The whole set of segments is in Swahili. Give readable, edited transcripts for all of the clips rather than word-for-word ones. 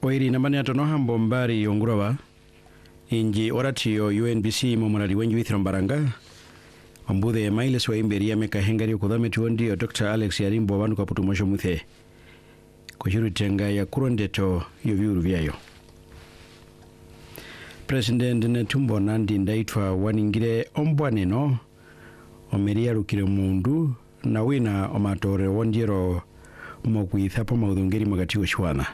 Oiri namani atono hambo mbari yongurawa inji oratiyo UNBC momorali wenji withiro mbaranga ombudhe mailes wa imberi ya meka hengari ukudhame tuondi Dr. Alex Yarimbo wanu kaputu mosho muthe kushuru tenga ya kurondeto yoviuru vyayo. President Netumbo Nandi ndaitwa waningire ombwaneno omeria rukire mundu na wina omatore wonjero mokuithapo maudhungeri magatigo shwana.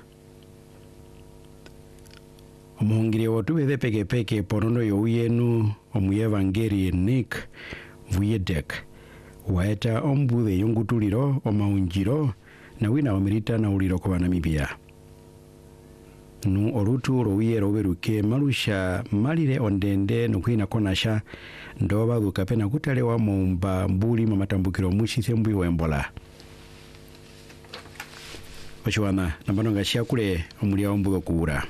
Omuhungire watu wethe peke peke porondo yowiyenu omuyevangeri Nick Vujicic waeta ombudhe yongutuliro omaunjiro na wina omerita na uliro kwa Namibia. Nu orutu rowiye roweruke marusha malire ondende nukwina konasha ndoba dhukapena kutalewa mumba mbuli mamatambukiro mushithe mbui wembola. Oshwana nambanonga shiakule omulia ombuga kuura.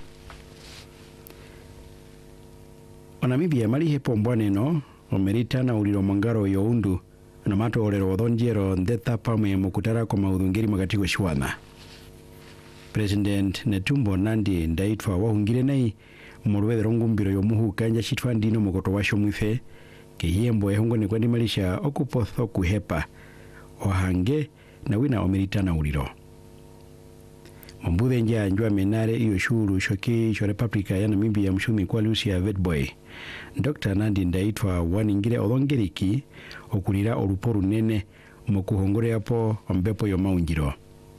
Onamibia malihe pombwaneno omerita na uliro mongaro youndu na mato olero odonjero ndeta pamwe mukutara kwa maudhungeri magatigo shwana. President Netumbo Nandi ndaitwa wahungire nei umurwethe rongumbiro yomuhu kanja shitwa ndino mukoto washo mwife kehembo ehongo ni kwandi malisha okupotho kuhepa ohange na wina omerita na uliro. Mbudhe nja njua menare iyo shuru shoki sho Republika ya Namibia mshumi kwa Lucia Vetboy. Dr. Nandi ndaitwa waningire odongeriki okulira oruporu nene mukuhongore hapo ombepo yomaunjiro.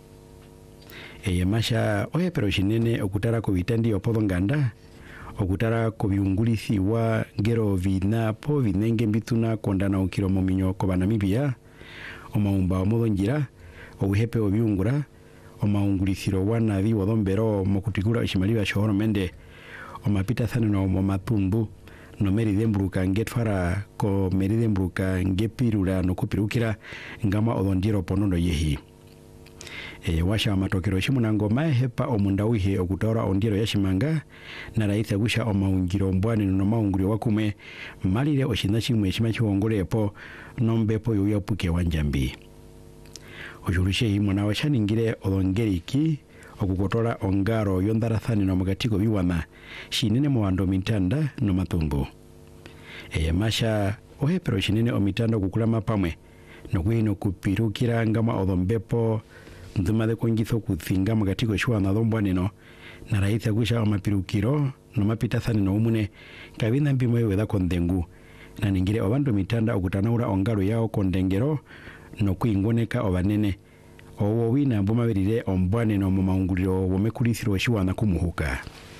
Masha ohepero shinene okutara kubitandi opodonganda okutara kubiungulithi wa ngero vina po vinenge mbituna kondana ukiro mominyo kwa Namibia omaumba omodonjira ohepe obiungura omaungulithiro wana vi wodombero mokutikura oshimaliwa shohoro mende omapita thaneno momatumbu no meridembruka ngetfara ko meridembruka ngepirula no kupirukira ngama odonjiro ponondo yehi. Washa matokero shimunango mahepa omundawihe okutora ondiro yashimanga na raitha gusha omaunjiro mbwani no maunguri wakume malire oshinashimwe shimachiwongolepo nombepo yoyapuke wanjambi. Ojulishe himona washaningire odongeriki okukotora ongaro yondarathani no mugatiko biwana shinene mwando mitanda no matumbu. Masha ohepero shinene omitanda kukulama pamwe no kwino kupirukira ngama odombepo ndumade kongitho kuthinga mugatiko shwana dombwaneno na raitha gusha omapirukiro no mapita thani no umune kabina mbimo yeweda kondengu na ningire obando mitanda okutanaura ongaro yao kondengero no kuingoneka obanene owo wina mbumabirire ombwaneno mu maunguliro womekulithiro shiwana kumuhuka.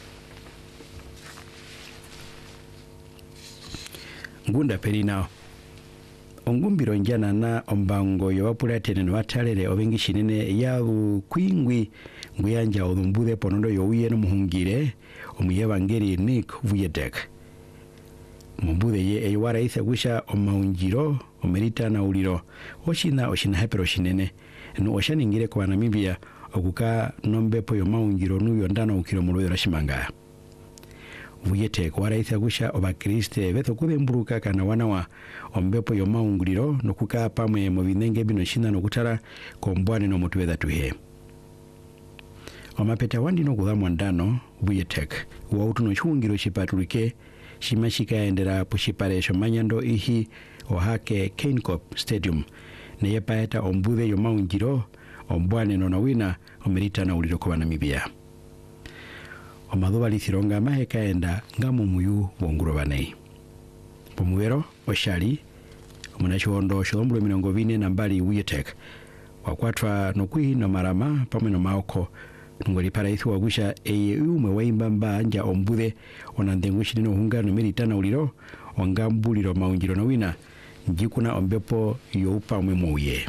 Ngunda perina ongumbiro njana na ombango yowapulatene no watalere obengi shinene yawu kwingwi nguyanja odumbudhe ponondo yowiye no muhungire omuyevangeri Nick Vujicic. Mbudhe ye eyawara isa gusha omaunjiro omerita na uliro oshina hepero shinene no oshaningire kwa Namibia okuka nombepo yomaunjiro nuyo ndana ukiro mulwero rashimanga. Vujicic waraitha gusha obakriste betho kubemburuka kana wanawa ombepo yomaunguliro nokuka pamwe mu binenge bino shina nokutara kombwane no mutweza tuhe. Omapeta wandi no kudhamwa ndano Vujicic wautu no chungiro chipatulike shimashika endera pushiparesho manyando ihi ohake Keinkop Stadium na yepaeta ombudhe yomaunjiro ombwane no nawina omerita na uliro kwa Namibia. Omadhuba lithironga maheka enda ngamu muyu wonguro banei. Pomuwero oshali omunachihondo shilombulo minongo vine na mbali Vujicic wakwatwa nokui no marama pamwe no maoko ngoli paraithi wagusha umwe waimbamba anja ombudhe onandengushi nino hunga no merita na uliro ongambuliro maunjiro na wina njikuna ombepo youpa umwe mouye.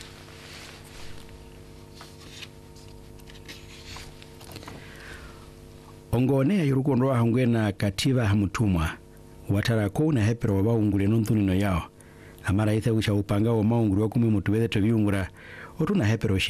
Ongone ya yurukondo wa hangwena kativa hamutumwa watara kouna hepero wabaungule nonthunino yao amara itha gusha upanga wa maunguru wa kumi mutuweze tobiungura otuna hepero